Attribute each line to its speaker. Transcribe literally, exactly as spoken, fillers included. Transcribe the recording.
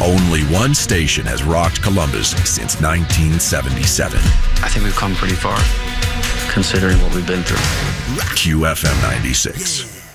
Speaker 1: Only one station has rocked Columbus since nineteen seventy-seven.
Speaker 2: I think we've come pretty far, considering what we've been through.
Speaker 1: Q F M ninety-six.